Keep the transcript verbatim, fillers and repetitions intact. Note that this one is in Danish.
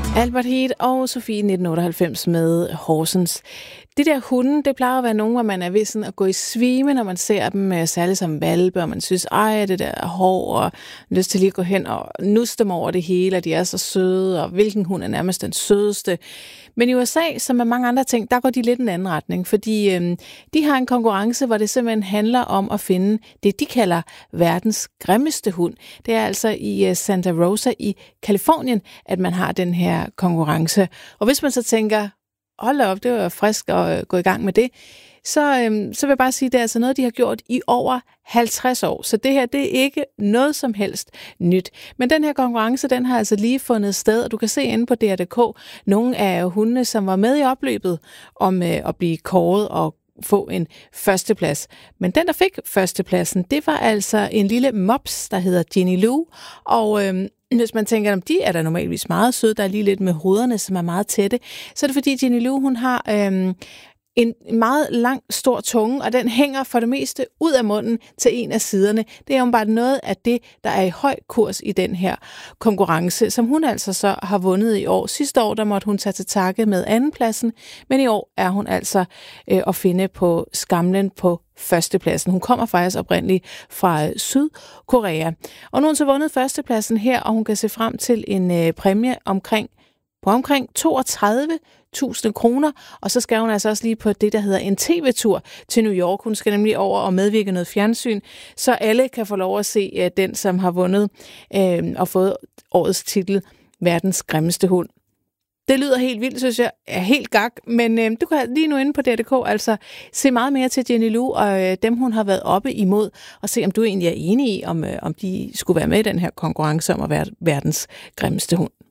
Albert Heat og Sofie nitten otteoghalvfems med Horsens. De der hunde, det plejer at være nogen, hvor man er ved sådan at gå i svime, når man ser dem, særligt som hvalpe, og man synes, ej, det der hår, og lyst til lige at gå hen og nusse dem over det hele, og de er så søde, og hvilken hund er nærmest den sødeste. Men i U S A, som med mange andre ting, der går de lidt en anden retning, fordi øhm, de har en konkurrence, hvor det simpelthen handler om at finde det, de kalder verdens grimmeste hund. Det er altså i Santa Rosa i Californien, at man har den her konkurrence. Og hvis man så tænker, hold op, det var frisk at gå i gang med det, så, øhm, så vil jeg bare sige, at det er altså noget, de har gjort i over halvtreds år. Så det her, det er ikke noget som helst nyt. Men den her konkurrence, den har altså lige fundet sted, og du kan se inde på D R punktum d k nogle af hundene, som var med i opløbet om øh, at blive kåret og få en førsteplads. Men den, der fik førstepladsen, det var altså en lille mops, der hedder Jenny Lou, og øhm, hvis man tænker, om de er da normalvis meget søde, der er lige lidt med hovederne, som er meget tætte, så er det fordi Jenny Lou, hun har øhm, en meget lang, stor tunge, og den hænger for det meste ud af munden til en af siderne. Det er jo bare noget af det, der er i høj kurs i den her konkurrence, som hun altså så har vundet i år. Sidste år, der måtte hun tage til takke med andenpladsen, men i år er hun altså øh, at finde på skamlen på førstepladsen. Hun kommer faktisk oprindeligt fra Sydkorea. Og nu har hun så vundet førstepladsen her, og hun kan se frem til en øh, præmie omkring på omkring toogtredive tusind kroner, og så skal hun altså også lige på det, der hedder en tv-tur til New York. Hun skal nemlig over og medvirke noget fjernsyn, så alle kan få lov at se uh, den, som har vundet øh, og fået årets titel, verdens grimmeste hund. Det lyder helt vildt, synes jeg, er helt gak, men øh, du kan lige nu inde på D R punktum d k altså se meget mere til Jenny Lou og øh, dem, hun har været oppe imod, og se, om du egentlig er enig i, om, øh, om de skulle være med i den her konkurrence om at være verdens grimmeste hund.